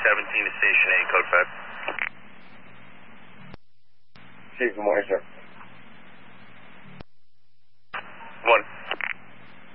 17 to Station 8, code 5. Chief, good morning, sir.